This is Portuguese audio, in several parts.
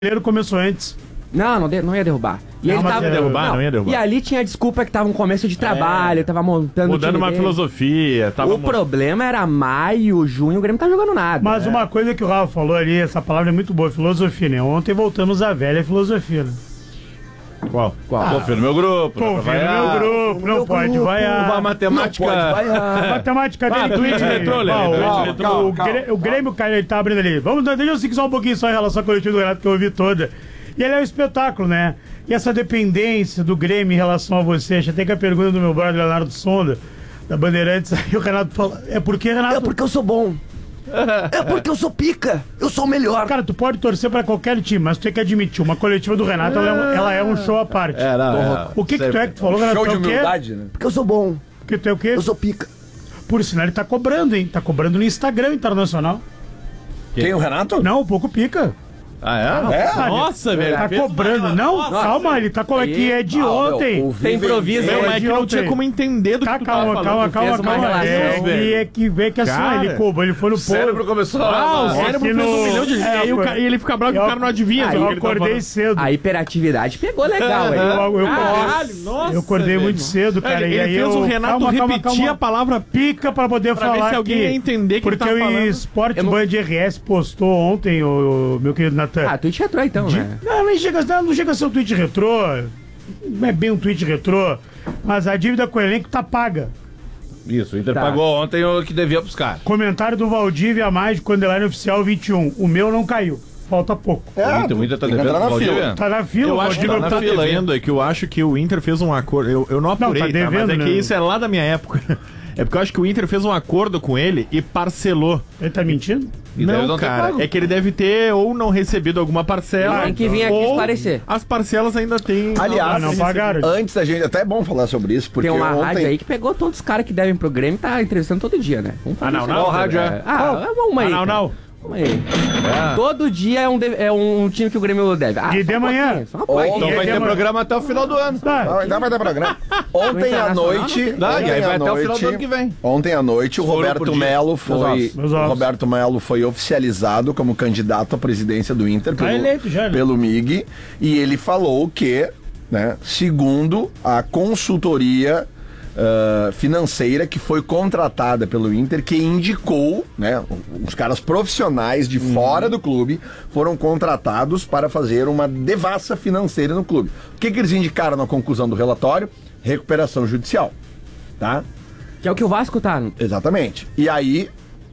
brasileiro começou antes. Não ia derrubar. E Não, ele mas tava, ia derrubar, não ia derrubar. E ali tinha a desculpa que tava um começo de trabalho, tava montando o Mudando time uma dele. filosofia. O problema era maio, junho, o Grêmio tá jogando nada. Mas uma coisa que o Rafa falou ali, essa palavra é muito boa, filosofia, né? Ontem voltamos à velha filosofia, né? Qual? Confia no meu grupo. Confia no meu grupo, não pode vaiar. Uma matemática. Matemática dele, tweet retrô, Lelê, tweet retrô. O Grêmio, cara, ele tá abrindo ali. Deixa eu seguir só um pouquinho só em relação ao coletivo do Renato, que eu ouvi toda. E ele é um espetáculo, né? E essa dependência do Grêmio em relação a você, acho até que a pergunta do meu brother Leonardo Sonda, da Bandeirantes, aí o Renato fala, é porque, Renato... É porque eu sou bom. É porque eu sou pica. Eu sou o melhor. Cara, tu pode torcer pra qualquer time, mas tu tem que admitir, uma coletiva do Renato, ela é um show à parte. O que tu é que tu falou, Renato? Show de É o quê? humildade, né? Porque eu sou bom. Porque tu é o quê? Eu sou pica. Por sinal, ele tá cobrando, hein? Tá cobrando no Instagram internacional. Quem, o Renato? Não, um pouco pica. Nossa, velho. Tá cobrando. Não, calma, ele tá cobrando. Que é de ontem. Tem improviso. Meu, mas é que não tinha ontem. como entender do que tu tava falando. Calma. É que vê que assim, Cara, ele cobrou, ele foi no O cérebro começou Ah, o a... cérebro aqui fez no- 1 milhão de... É, e ele fica bravo que o cara não adivinha. Eu sobre o que ele tá acordei falando. cedo. A hiperatividade pegou legal aí. Caralho, nossa, Eu acordei velho. muito cedo, cara. Ele e aí fez eu... o Renato repetir a palavra pica pra poder pra ver falar se alguém ia entender que ele porque tava o falando. Sport Eu não- Band RS postou ontem, o meu querido Natan. Ah, tweet retrô então, né? Não chega a ser um tweet retrô. Não é bem um tweet retrô. Mas a dívida com o elenco tá paga. Isso, o Inter Tá. pagou ontem o que devia pros caras. Comentário do Valdívia a mais de Underline Oficial 21. O meu não caiu. Falta pouco. O Inter tá tem que devendo entrar na pro fila. Valdívia? Tá na fila, Eu o acho que Valdívia não tá tá na fila devendo, é que eu acho que o Inter fez um acordo. Eu não apurei, tá devendo, mas é que né? isso é lá da minha época. É porque eu acho que o Inter fez um acordo com ele e parcelou. Ele tá mentindo? E deve Não, não ter cara, pago. é que ele deve ter ou não recebido alguma parcela. Tem que vir aqui ou esclarecer. As parcelas ainda tem. Aliás, não pagaram. antes da gente, até é bom falar sobre isso, porque Tem uma rádio ontem... aí que pegou todos os caras que devem pro Grêmio e tá entrevistando todo dia, né? Vamos fazer Ah, não, isso não, aí. rádio É. Vamos aí. não, cara. não. Vamos aí. Todo dia é um time que o Grêmio deve. E de só um manhã? pouquinho, só uma pouquinho. Então vai ter programa até o final do ano. Ainda vai dar programa. Ontem à noite... Dá, e aí ontem vai à até o final noite- do ano que vem. Ontem à noite, o Foram Roberto por dia. Melo foi... Meus ovos. O Roberto Melo foi oficializado como candidato à presidência do Inter Tá eleito já, né? pelo MIG. E ele falou que, né, segundo a consultoria financeira que foi contratada pelo Inter, que indicou, né, os caras profissionais de fora do clube foram contratados para fazer uma devassa financeira no clube. O que eles indicaram na conclusão do relatório? Recuperação judicial, tá? Que é o que o Vasco tá. Exatamente. E aí,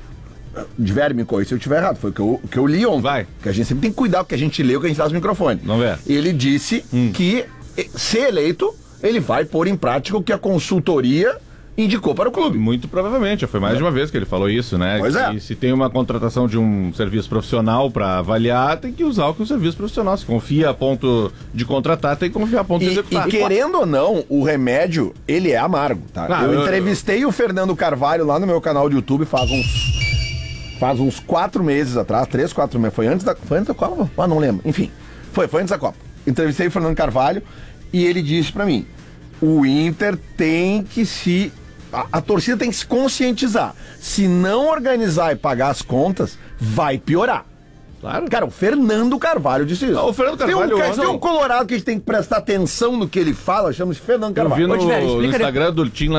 Diverme me corrija se eu estiver errado, foi o que eu li ontem. Vai. Que a gente sempre tem que cuidar com o que a gente lê, o que a gente traz no microfone. Vamos ver. Ele disse que, se eleito, ele vai pôr em prática o que a consultoria indicou para o clube. Muito provavelmente, já foi mais de uma vez que ele falou isso, né? Pois é. E se tem uma contratação de um serviço profissional para avaliar, tem que usar o que o serviço profissional. Se confia a ponto de contratar, tem que confiar a ponto de E executar. querendo ou não, o remédio, ele é amargo, tá? Ah, eu entrevistei o Fernando Carvalho lá no meu canal de YouTube faz uns 4 meses atrás, 3, 4 meses. Foi antes da Copa? Ah, não lembro. Enfim, foi antes da Copa. Entrevistei o Fernando Carvalho e ele disse pra mim, o Inter tem que se... A torcida tem que se conscientizar. Se não organizar e pagar as contas, vai piorar. Claro. Cara, o Fernando Carvalho disse isso. O Fernando Carvalho tem um colorado que a gente tem que prestar atenção no que ele fala, chama-se Fernando Eu vi Carvalho. no, Ô, Tiver, explica no Instagram do Tim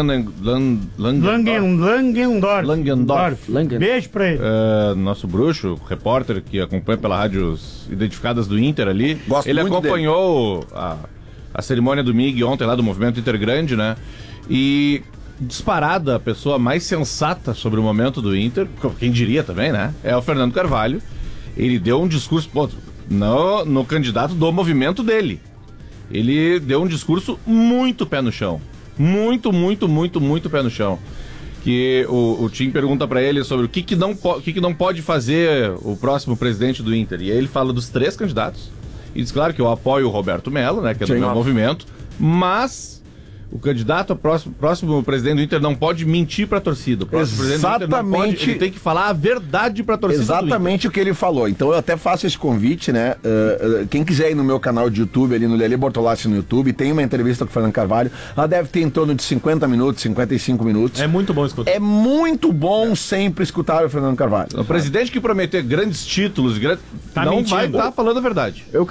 Langendorf. Beijo pra ele. nosso bruxo, repórter que acompanha pela rádios identificadas do Inter ali. Gosto ele muito acompanhou a cerimônia do MIG ontem lá do Movimento Inter Grande, né? E disparada a pessoa mais sensata sobre o momento do Inter, quem diria também, né? É o Fernando Carvalho. Ele deu um discurso no candidato do movimento dele. Ele deu um discurso muito pé no chão. Muito pé no chão. Que o Tim pergunta pra ele sobre o que não pode fazer o próximo presidente do Inter. E aí ele fala dos 3 candidatos. E diz, claro, que eu apoio o Roberto Melo, né? Que é do meu movimento. Mas O candidato a próximo presidente do Inter não pode mentir pra torcida. O próximo presidente do Inter não pode, ele tem que falar a verdade pra torcida. Exatamente o que ele falou. Então eu até faço esse convite, né? Quem quiser ir no meu canal de YouTube, ali no Lelê Bortolassi no YouTube, tem uma entrevista com o Fernando Carvalho. Ela deve ter em torno de 50 minutos, 55 minutos. É muito bom escutar. É muito bom sempre escutar o Fernando Carvalho. O presidente que prometer grandes títulos, Tá não mentindo. vai estar falando a verdade.